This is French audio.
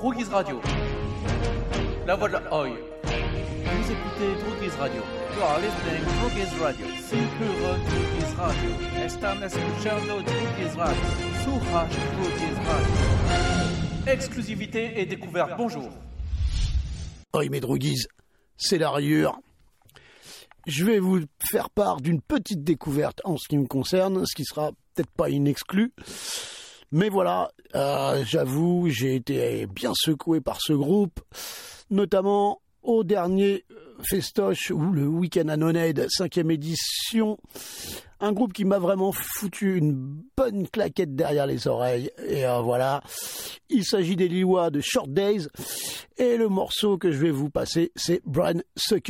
Droguise Radio. La voix de la Oi. Vous écoutez Droguise Radio. You are listening to Droguise Radio. Sin pure Droguise Radio. Están escuchando Droguise Radio. Surra Droguise Radio. Exclusivité et découverte. Bonjour. Oi mes droguises, c'est la rayure. Je vais vous faire part d'une petite découverte en ce qui me concerne, ce qui sera peut-être pas une exclue. Mais voilà, j'avoue, j'ai été bien secoué par ce groupe, notamment au dernier festoche ou le Week-end à Nonade, 5e édition. Un groupe qui m'a vraiment foutu une bonne claquette derrière les oreilles. Et voilà, il s'agit des Lillois de Short Days. Et le morceau que je vais vous passer, c'est Brain Sucker.